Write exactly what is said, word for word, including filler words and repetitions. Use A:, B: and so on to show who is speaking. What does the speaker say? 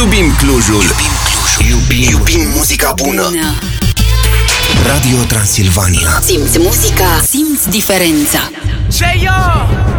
A: Iubim Clujul. Iubim Clujul. Iubim, iubim muzica bună. bună. Radio Transilvania.
B: Simți muzica, simți diferența.
C: Ce yo!